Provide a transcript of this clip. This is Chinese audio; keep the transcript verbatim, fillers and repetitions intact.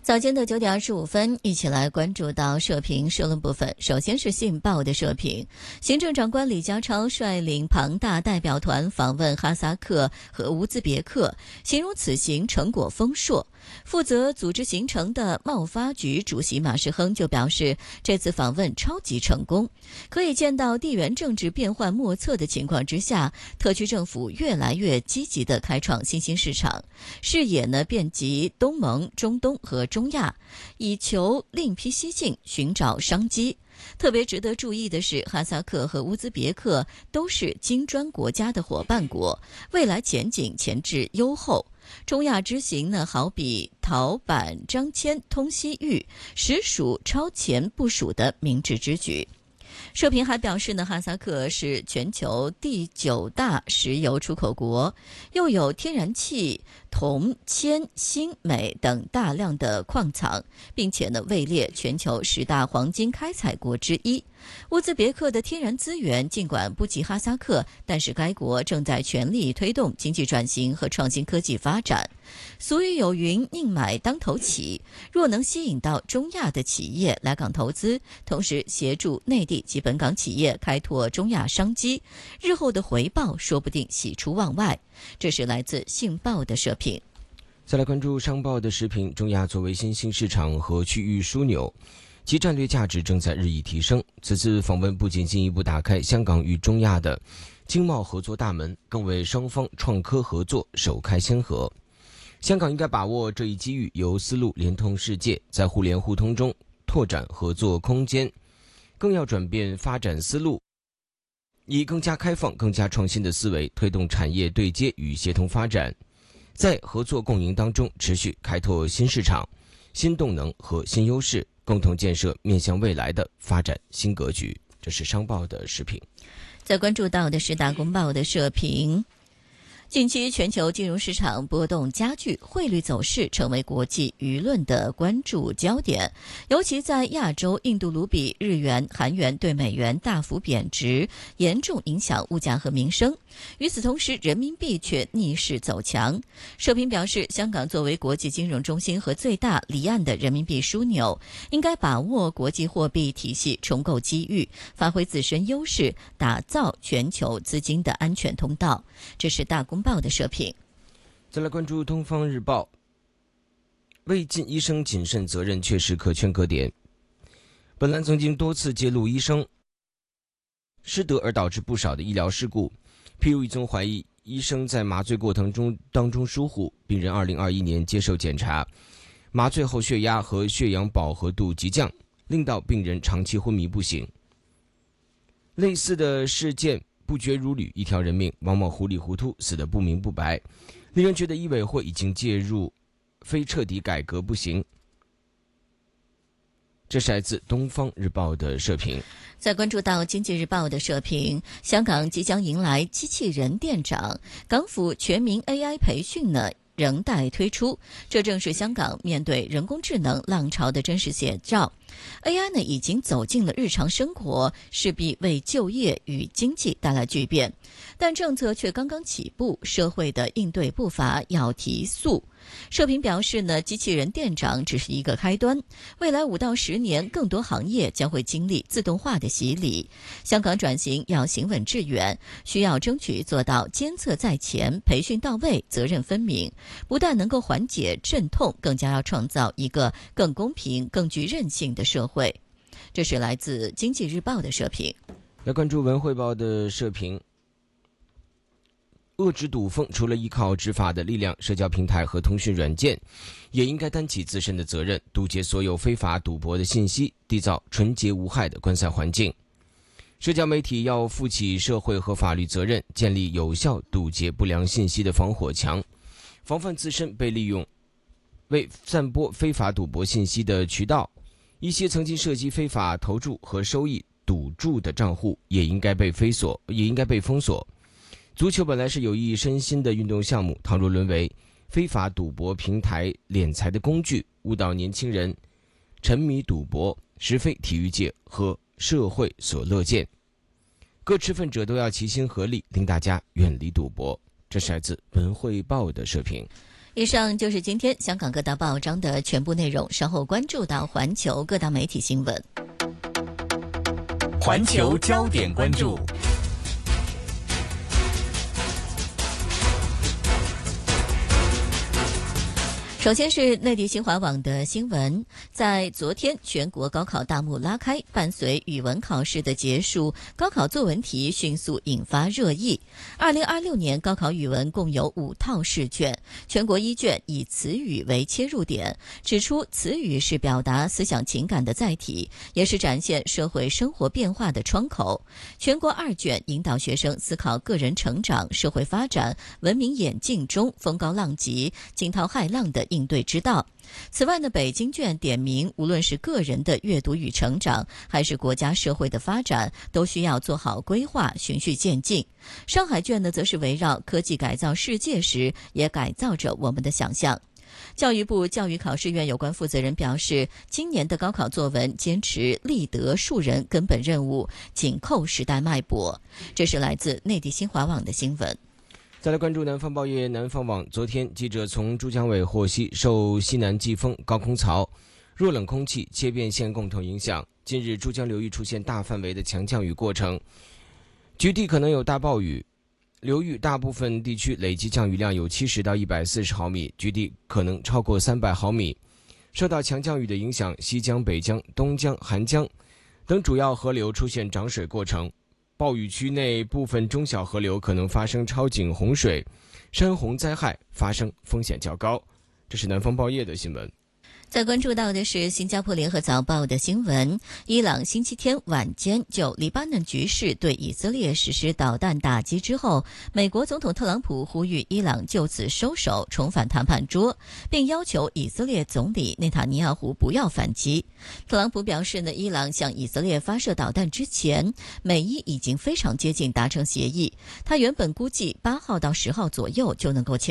早间的九点二十五分，一起来关注到社评社论部分。首先是《信报》的社评，行政长官李家超率领庞大代表团访问哈萨克和乌兹别克，形容此行成果丰硕。负责组织行程的贸发局主席马世亨就表示，这次访问超级成功，可以见到地缘政治变幻莫测的情况之下，特区政府越来越积极地开创新兴市场，视野呢遍及东盟、中东和中亚，以求另辟蹊径，寻找商机。特别值得注意的是，哈萨克和乌兹别克都是金砖国家的伙伴国，未来前景前置优厚。中亚之行呢，好比陶板张骞通西域，实属超前部署的明智之举。社评还表示呢，哈萨克是全球第九大石油出口国，又有天然气、铜、铅、锌、镁等大量的矿藏，并且呢位列全球十大黄金开采国之一。乌兹别克的天然资源尽管不及哈萨克，但是该国正在全力推动经济转型和创新科技发展。俗语有云，宁买当头起，若能吸引到中亚的企业来港投资，同时协助内地及本港企业开拓中亚商机，日后的回报说不定喜出望外。这是来自《信报》的社评。 再来关注商报的时评，中亚作为新兴市场和区域枢纽，其战略价值正在日益提升。此次访问不仅进一步打开香港与中亚的经贸合作大门，更为双方创科合作首开先河。香港应该把握这一机遇，由丝路连通世界，在互联互通中拓展合作空间，更要转变发展思路，以更加开放、更加创新的思维推动产业对接与协同发展，在合作共赢当中持续开拓新市场、新动能和新优势，共同建设面向未来的发展新格局。这是商报的时评。 在关注到的是大公报的社评。近期全球金融市场波动加剧，汇率走势成为国际舆论的关注焦点。尤其在亚洲，印度卢比、日元、韩元对美元大幅贬值，严重影响物价和民生。与此同时，人民币却逆势走强。社评表示，香港作为国际金融中心和最大离岸的人民币枢纽，应该把握国际货币体系重构机遇，发挥自身优势，打造全球资金的安全通道。这是大公报的社评。 再来关注东方日报，为尽医生谨慎责任确实可圈可点。本栏曾经多次揭露医生失德而导致不少的医疗事故，譬如一宗怀疑医生在麻醉过程中当中疏忽，病人二零二一年接受检查，麻醉后血压和血氧饱和度急降，令到病人长期昏迷不醒。类似的事件不绝如缕，一条人命往往糊里糊涂，死得不明不白，令人觉得医委会已经介入，非彻底改革不行。这是来自东方日报的社评。 再关注到经济日报的社评，香港即将迎来机器人店长，港府全民 A I 培训呢仍待推出，这正是香港面对人工智能浪潮的真实写照。A I 呢已经走进了日常生活，势必为就业与经济带来巨变，但政策却刚刚起步，社会的应对步伐要提速。社评表示呢，机器人店长只是一个开端，未来五到十年，更多行业将会经历自动化的洗礼。香港转型要行稳致远，需要争取做到监测在前，培训到位，责任分明，不但能够缓解阵痛，更加要创造一个更公平、更具韧性的社会。这是来自经济日报的社评。 来关注文汇报的社评。遏制赌风，除了依靠执法的力量，社交平台和通讯软件也应该担起自身的责任，堵截所有非法赌博的信息，缔造纯洁无害的观赛环境。社交媒体要负起社会和法律责任，建立有效堵截不良信息的防火墙，防范自身被利用为散播非法赌博信息的渠道。一些曾经涉及非法投注和收益赌注的账户也应该被封锁，也应该被封锁。足球本来是有益身心的运动项目，倘若沦为非法赌博平台敛财的工具，误导年轻人沉迷赌博，实非体育界和社会所乐见。各持份者都要齐心合力，令大家远离赌博。这是来自文汇报的社评。 以上就是今天香港各大报章的全部内容，稍后关注到环球各大媒体新闻。 环球焦点关注。 首先是内地新华网的新闻，在昨天全国高考大幕拉开，伴随语文考试的结束，高考作文题迅速引发热议。二零二六年高考语文共有五套试卷，全国一卷以词语为切入点，指出词语是表达思想情感的载体，也是展现社会生活变化的窗口。全国二卷引导学生思考个人成长、社会发展、文明演进中风高浪急、惊涛骇浪的应对之道。此外呢，北京卷点明，无论是个人的阅读与成长，还是国家社会的发展，都需要做好规划，循序渐进。上海卷呢，则是围绕科技改造世界时，也改造着我们的想象。教育部教育考试院有关负责人表示，今年的高考作文坚持立德树人根本任务，紧扣时代脉搏。这是来自内地新华网的新闻。 再来关注南方报业南方网，昨天记者从珠江委获悉，受西南季风、高空槽、弱冷空气、切变线共同影响，近日珠江流域出现大范围的强降雨过程，局地可能有大暴雨，流域大部分地区累计降雨量有七十到一百四十毫米，局地可能超过三百毫米。受到强降雨的影响，西江、北江、东江、韩江等主要河流出现涨水过程。暴雨区内部分中小河流可能发生超警洪水，山洪灾害发生风险较高。这是南方报业的新闻。 再关注到的是新加坡联合早报的新闻，伊朗星期天晚间就黎巴嫩局势对以色列实施导弹打击之后，美国总统特朗普呼吁伊朗就此收手，重返谈判桌，并要求以色列总理内塔尼亚胡不要反击。特朗普表示呢，伊朗向以色列发射导弹之前，美伊已经非常接近达成协议，他原本估计八号到十号左右就能够签